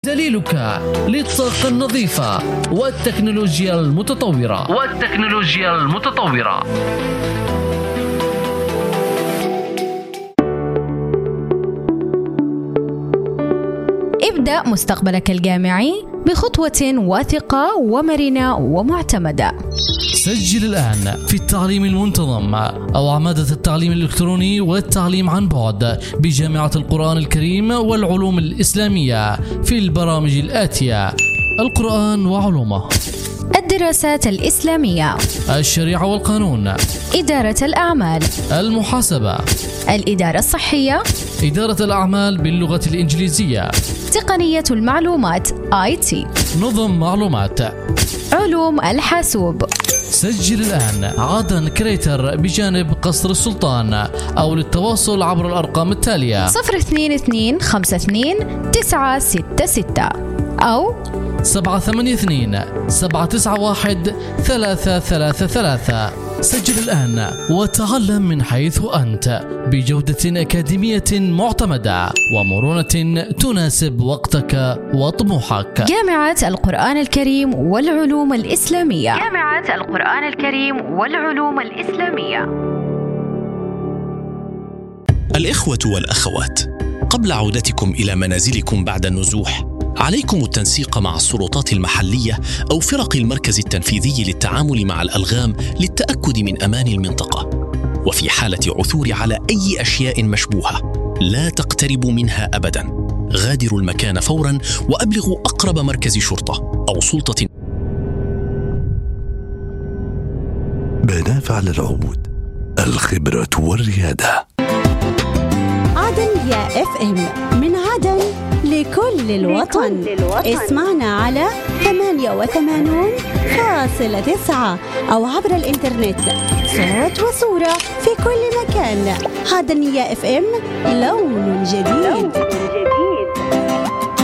دليلك للطاقة النظيفة والتكنولوجيا المتطورة. ابدأ مستقبلك الجامعي بخطوة واثقة ومرنة ومعتمدة. سجل الآن في التعليم المنتظم أو عمادة التعليم الإلكتروني والتعليم عن بعد بجامعة القرآن الكريم والعلوم الإسلامية في البرامج الآتية: القرآن وعلومه، الدراسات الإسلامية، الشريعة والقانون، إدارة الأعمال، المحاسبة، الإدارة الصحية، إدارة الأعمال باللغة الإنجليزية، تقنية المعلومات IT، نظم معلومات، علوم الحاسوب. سجل الآن عادن كريتر بجانب قصر السلطان، أو للتواصل عبر الأرقام التالية 02252-966 أو 782-791-333. سجل الآن وتعلم من حيث أنت بجودة أكاديمية معتمدة ومرونة تناسب وقتك وطموحك. جامعة القرآن الكريم والعلوم الإسلامية. جامعة القرآن الكريم والعلوم الإسلامية. الإخوة والأخوات، قبل عودتكم إلى منازلكم بعد النزوح، عليكم التنسيق مع السلطات المحلية أو فرق المركز التنفيذي للتعامل مع الألغام للتأكد من أمان المنطقة. وفي حالة عثور على أي أشياء مشبوهة لا تقتربوا منها أبداً. غادروا المكان فوراً وأبلغوا أقرب مركز شرطة أو سلطة. منافع للعود، الخبرة والريادة. عدن يا FM، من عدن لكل الوطن. اسمعنا على 88.9 أو عبر الإنترنت، صوت وصورة في كل مكان. عدن يا FM، لون جديد.